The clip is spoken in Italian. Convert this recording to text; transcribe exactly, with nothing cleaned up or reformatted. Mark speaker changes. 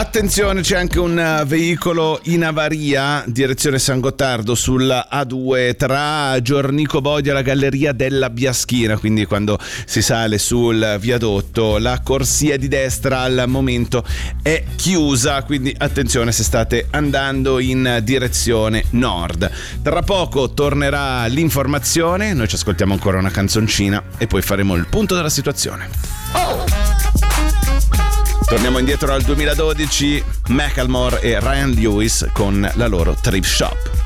Speaker 1: Attenzione, c'è anche un veicolo in avaria, direzione San Gottardo sulla A due tra Giornico Bodia e la Galleria della Biaschina, quindi quando si sale sul viadotto la corsia di destra al momento è chiusa, quindi attenzione se state andando in direzione nord. Tra poco tornerà l'informazione, noi ci ascoltiamo ancora una canzoncina e poi faremo il punto della situazione. Oh! Torniamo indietro al duemiladodici, Macklemore e Ryan Lewis con la loro Thrift Shop.